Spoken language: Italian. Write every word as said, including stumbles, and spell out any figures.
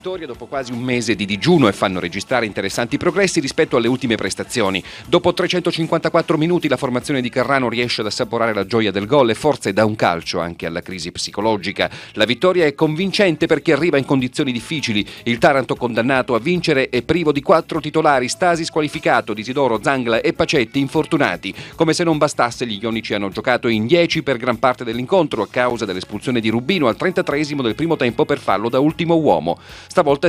Vittoria dopo quasi un mese di digiuno e fanno registrare interessanti progressi rispetto alle ultime prestazioni. Dopo trecentocinquantaquattro minuti la formazione di Carrano riesce ad assaporare la gioia del gol e forse dà un calcio anche alla crisi psicologica. La vittoria è convincente perché arriva in condizioni difficili. Il Taranto, condannato a vincere, è privo di quattro titolari: Stasi squalificato, Disidoro, Zangla e Pacetti infortunati. Come se non bastasse, gli ionici hanno giocato in dieci per gran parte dell'incontro a causa dell'espulsione di Rubino al trentatreesimo del primo tempo per fallo da ultimo uomo. Stavolta